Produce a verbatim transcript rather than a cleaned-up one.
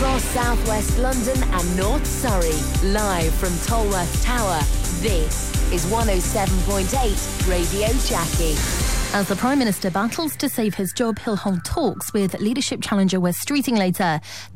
across southwest London and North Surrey. Live from Tolworth Tower, this is one oh seven point eight Radio Jackie. As the Prime Minister battles to save his job, he'll hold talks with leadership challenger Wes Streeting later.